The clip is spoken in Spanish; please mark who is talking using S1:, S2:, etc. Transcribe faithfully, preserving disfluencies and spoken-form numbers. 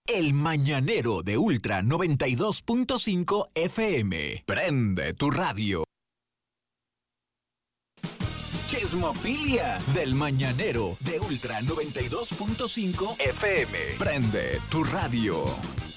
S1: El Mañanero de Ultra noventa y dos punto cinco F M. Prende tu radio. Chismofilia del Mañanero de Ultra noventa y dos punto cinco F M. Prende tu radio.